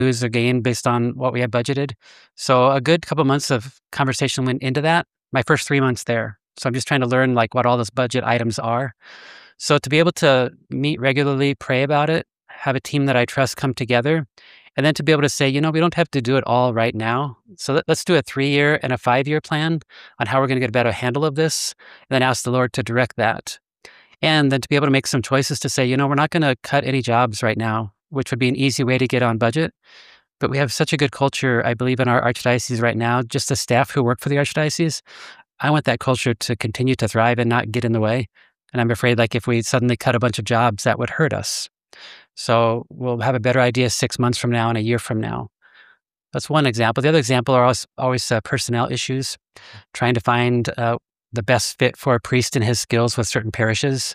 lose or gain based on what we had budgeted. So a good couple months of conversation went into that. My first 3 months there. So I'm just trying to learn like what all those budget items are. So to be able to meet regularly, pray about it, have a team that I trust come together, and then to be able to say, we don't have to do it all right now. So let's do a 3-year and a 5-year plan on how we're going to get a better handle of this, and then ask the Lord to direct that. And then to be able to make some choices to say, we're not going to cut any jobs right now, which would be an easy way to get on budget. But we have such a good culture, I believe, in our archdiocese right now, just the staff who work for the archdiocese. I want that culture to continue to thrive and not get in the way. And I'm afraid like if we suddenly cut a bunch of jobs, that would hurt us. So we'll have a better idea 6 months from now and a year from now. That's one example. The other example are always personnel issues, trying to find the best fit for a priest and his skills with certain parishes.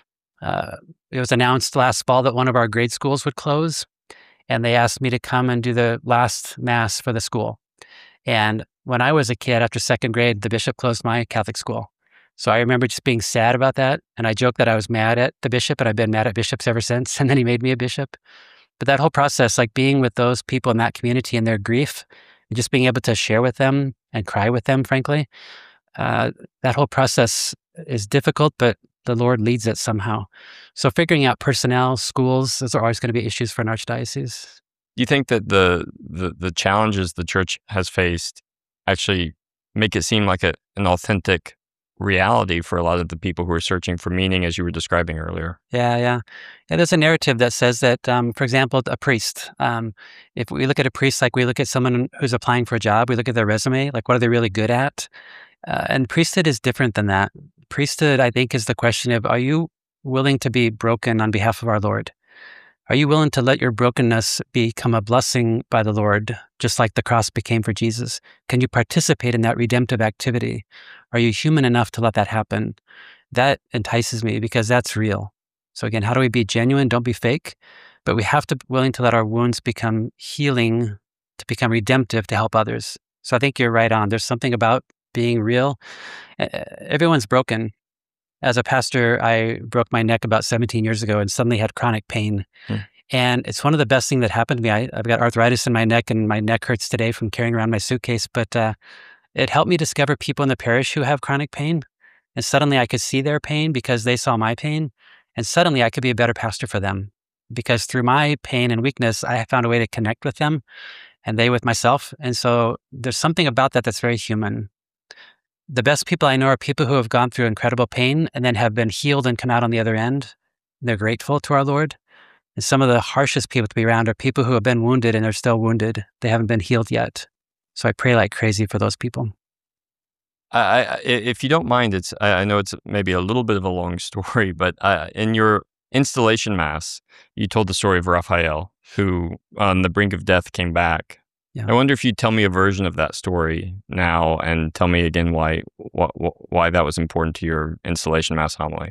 It was announced last fall that one of our grade schools would close, and they asked me to come and do the last mass for the school. And when I was a kid, after second grade, the bishop closed my Catholic school. So I remember just being sad about that. And I joked that I was mad at the bishop, and I've been mad at bishops ever since. And then he made me a bishop. But that whole process, like being with those people in that community and their grief, and just being able to share with them and cry with them, frankly, that whole process is difficult, but the Lord leads it somehow. So figuring out personnel, schools, those are always going to be issues for an archdiocese. Do you think that the challenges the church has faced actually make it seem like an authentic reality for a lot of the people who are searching for meaning, as you were describing earlier? Yeah. There's a narrative that says that, for example, a priest, if we look at a priest like we look at someone who's applying for a job, we look at their resume, like what are they really good at? And priesthood is different than that. Priesthood, I think, is the question of, are you willing to be broken on behalf of our Lord? Are you willing to let your brokenness become a blessing by the Lord, just like the cross became for Jesus? Can you participate in that redemptive activity? Are you human enough to let that happen? That entices me because that's real. So again, how do we be genuine? Don't be fake. But we have to be willing to let our wounds become healing, to become redemptive, to help others. So I think you're right on. There's something about being real. Everyone's broken. As a pastor, I broke my neck about 17 years ago and suddenly had chronic pain. And it's one of the best things that happened to me. I've got arthritis in my neck, and my neck hurts today from carrying around my suitcase. But it helped me discover people in the parish who have chronic pain. And suddenly I could see their pain because they saw my pain. And suddenly I could be a better pastor for them. Because through my pain and weakness, I found a way to connect with them and they with myself. And so there's something about that that's very human. The best people I know are people who have gone through incredible pain and then have been healed and come out on the other end. They're grateful to our Lord. And some of the harshest people to be around are people who have been wounded and are still wounded. They haven't been healed yet. So I pray like crazy for those people. If you don't mind, I know it's maybe a little bit of a long story, but in your installation mass, you told the story of Raphael, who on the brink of death came back. Yeah. I wonder if you'd tell me a version of that story now, and tell me again why that was important to your installation mass homily.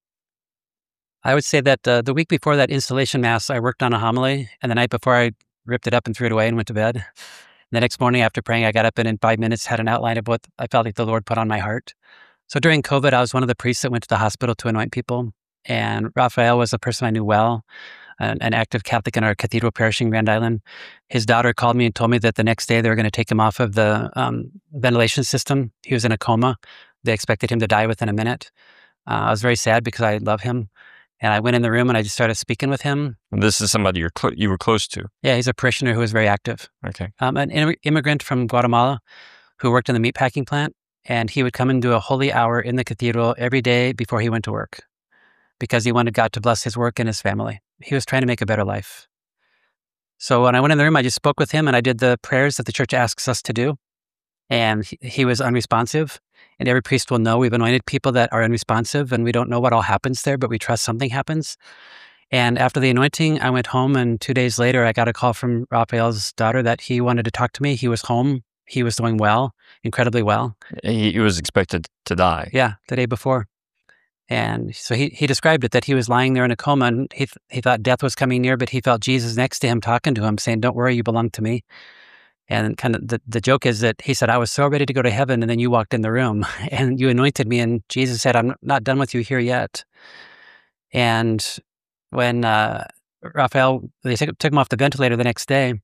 I would say that the week before that installation mass, I worked on a homily, and the night before I ripped it up and threw it away and went to bed. The next morning after praying, I got up and in 5 minutes had an outline of what I felt like the Lord put on my heart. So during COVID, I was one of the priests that went to the hospital to anoint people. And Raphael was a person I knew well, an active Catholic in our cathedral parish in Grand Island. His daughter called me and told me that the next day they were going to take him off of the ventilation system. He was in a coma. They expected him to die within a minute. I was very sad because I love him. And I went in the room and I just started speaking with him. This is somebody you were close to? Yeah, he's a parishioner who was very active. Okay. An immigrant from Guatemala who worked in the meatpacking plant. And he would come and do a holy hour in the cathedral every day before he went to work because he wanted God to bless his work and his family. He was trying to make a better life. So when I went in the room, I just spoke with him and I did the prayers that the church asks us to do. And he was unresponsive. And every priest will know we've anointed people that are unresponsive and we don't know what all happens there, but we trust something happens. And after the anointing, I went home and 2 days later, I got a call from Raphael's daughter that he wanted to talk to me. He was home. He was doing well, incredibly well. He was expected to die. Yeah, the day before. And so he described it that he was lying there in a coma and he thought death was coming near, but he felt Jesus next to him talking to him saying, "Don't worry, you belong to me." And kind of the joke is that he said, "I was so ready to go to heaven and then you walked in the room and you anointed me." And Jesus said, "I'm not done with you here yet." And when Raphael, they took him off the ventilator the next day,